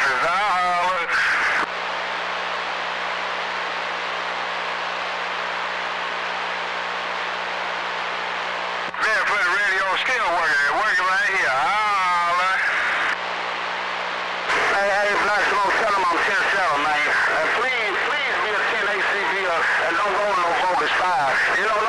office. I'll holler. Barefoot radio still working right here. I'll holler. Hey, Maximo, tell them I'm 10-7, man. Please be a 10 ACV and don't go on no bogus 5. You know